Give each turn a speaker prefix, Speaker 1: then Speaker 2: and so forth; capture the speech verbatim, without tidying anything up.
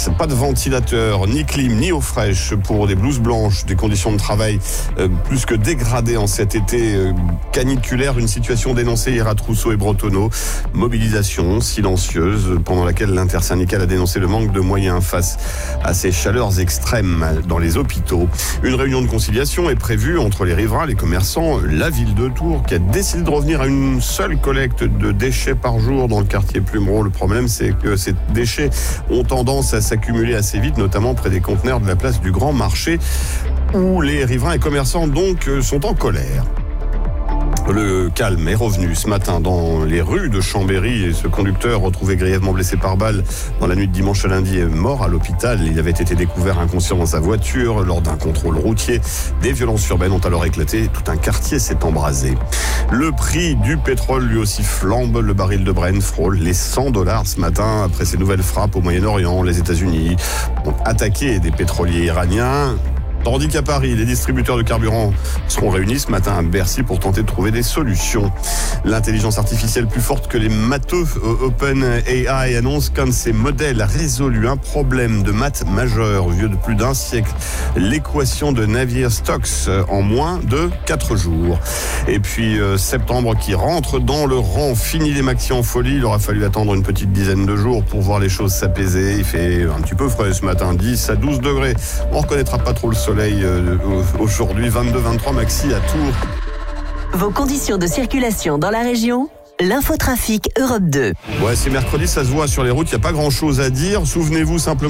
Speaker 1: Nice. Pas de ventilateur, ni clim, ni eau fraîche pour des blouses blanches, des conditions de travail euh, plus que dégradées en cet été euh, caniculaire. Une situation dénoncée hier à Trousseau et Bretonneau. Mobilisation silencieuse pendant laquelle l'intersyndicale a dénoncé le manque de moyens face à ces chaleurs extrêmes dans les hôpitaux. Une réunion de conciliation est prévue entre les riverains, les commerçants, la ville de Tours qui a décidé de revenir à une seule collecte de déchets par jour dans le quartier Plumereau. Le problème, c'est que ces déchets ont tendance à s'accumuler assez vite, notamment près des conteneurs de la place du Grand Marché, où les riverains et commerçants donc sont en colère. Le calme est revenu ce matin dans les rues de Chambéry et ce conducteur retrouvé grièvement blessé par balle dans la nuit de dimanche à lundi est mort à l'hôpital. Il avait été découvert inconscient dans sa voiture lors d'un contrôle routier. Des violences urbaines ont alors éclaté. Tout un quartier s'est embrasé. Le prix du pétrole lui aussi flambe. Le baril de Brent frôle les cent dollars ce matin après ces nouvelles frappes au Moyen-Orient. Les États-Unis ont attaqué des pétroliers iraniens. Tandis qu'à Paris, les distributeurs de carburant seront réunis ce matin à Bercy pour tenter de trouver des solutions. L'intelligence artificielle plus forte que les matheux, OpenAI annonce qu'un de ses modèles a résolu un problème de maths majeur vieux de plus d'un siècle, l'équation de Navier-Stokes, en moins de quatre jours. Et puis euh, septembre qui rentre dans le rang. Fini les maxi en folie, il aura fallu attendre une petite dizaine de jours pour voir les choses s'apaiser. Il fait un petit peu frais ce matin, dix à douze degrés. On ne reconnaîtra pas trop le soleil euh, aujourd'hui, vingt-deux vingt-trois maxi à Tours.
Speaker 2: Vos conditions de circulation dans la région, l'infotrafic Europe deux.
Speaker 1: Ouais, c'est mercredi, ça se voit sur les routes, il n'y a pas grand chose à dire. Souvenez-vous simplement